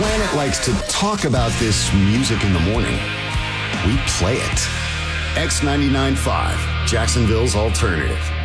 planet likes to talk about this music in the morning, we play it. X99.5, Jacksonville's alternative.